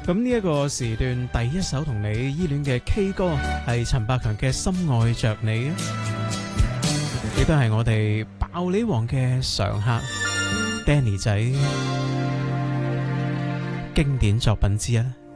咁呢一個時段第一首同你依戀嘅 K 歌係陳百強嘅《深愛着你》，亦都係我哋爆你王嘅常客 Danny 仔經典作品之一。